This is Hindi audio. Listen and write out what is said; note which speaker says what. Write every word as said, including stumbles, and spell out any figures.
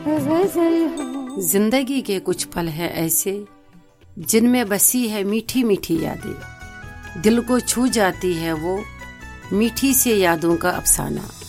Speaker 1: जिंदगी के कुछ पल है ऐसे जिनमें बसी है मीठी मीठी यादें, दिल को छू जाती है वो मीठी से यादों का अफसाना।